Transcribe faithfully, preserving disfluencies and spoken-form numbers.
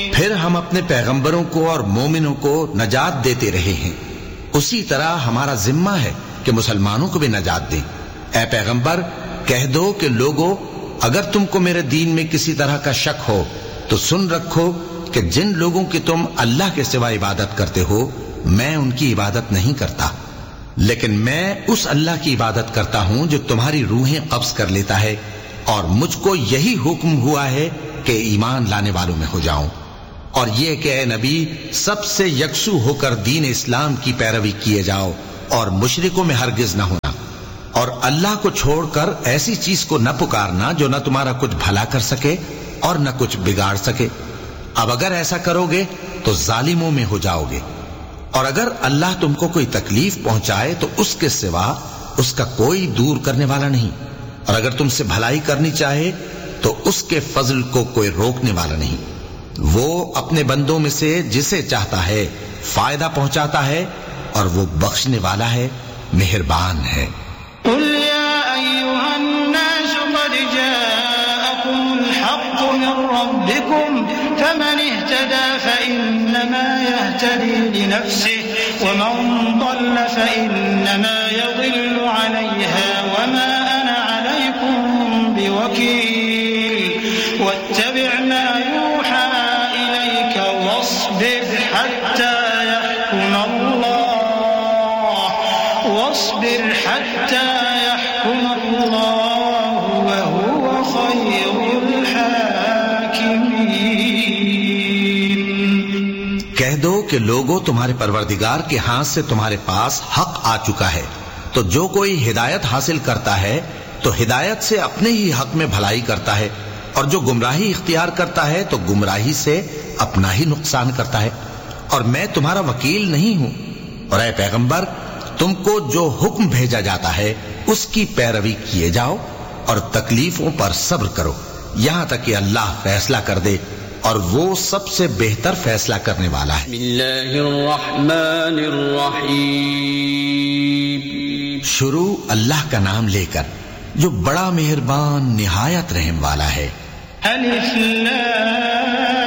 پھر ہم اپنے پیغمبروں کو اور مومنوں کو نجات دیتے رہے ہیں، اسی طرح ہمارا ذمہ ہے کہ مسلمانوں کو بھی نجات دیں۔ اے پیغمبر کہہ دو کہ لوگو، اگر تم کو میرے دین میں کسی طرح کا شک ہو تو سن رکھو کہ جن لوگوں کی تم اللہ کے سوا عبادت کرتے ہو میں ان کی عبادت نہیں کرتا، لیکن میں اس اللہ کی عبادت کرتا ہوں جو تمہاری روحیں قبض کر لیتا ہے، اور مجھ کو یہی حکم ہوا ہے کہ ایمان لانے والوں میں ہو جاؤں، اور یہ کہ اے نبی سب سے یکسو ہو کر دین اسلام کی پیروی کیے جاؤ اور مشرکوں میں ہرگز نہ ہونا، اور اللہ کو چھوڑ کر ایسی چیز کو نہ پکارنا جو نہ تمہارا کچھ بھلا کر سکے اور نہ کچھ بگاڑ سکے۔ اب اگر ایسا کرو گے تو ظالموں میں ہو جاؤ گے، اور اگر اللہ تم کو کوئی تکلیف پہنچائے تو اس کے سوا اس کا کوئی دور کرنے والا نہیں، اور اگر تم سے بھلائی کرنی چاہے تو اس کے فضل کو کوئی روکنے والا نہیں۔ وہ اپنے بندوں میں سے جسے چاہتا ہے فائدہ پہنچاتا ہے، اور وہ بخشنے والا ہے، مہربان ہے۔ قل يا أيها الناس قد جاءكم الحق من ربكم فمن اهتدى فإنما يهتدي لنفسه ومن ضل فإنما يضل عليها وما أنا عليكم بوكيل واتبع ما يوحى إليك واصبر حتى يحكم الله واصبر حتى يحكم الله وهو خير الحاكمين۔ کہہ دو کہ لوگوں تمہارے پروردگار کے ہاتھ سے تمہارے پاس حق آ چکا ہے، تو جو کوئی ہدایت حاصل کرتا ہے تو ہدایت سے اپنے ہی حق میں بھلائی کرتا ہے، اور جو گمراہی اختیار کرتا ہے تو گمراہی سے اپنا ہی نقصان کرتا ہے، اور میں تمہارا وکیل نہیں ہوں۔ اور اے پیغمبر تم کو جو حکم بھیجا جاتا ہے اس کی پیروی کیے جاؤ اور تکلیفوں پر صبر کرو یہاں تک کہ اللہ فیصلہ کر دے، اور وہ سب سے بہتر فیصلہ کرنے والا ہے۔ بسم اللہ الرحمن الرحیم، شروع اللہ کا نام لے کر جو بڑا مہربان نہایت رحم والا ہے۔ الف لام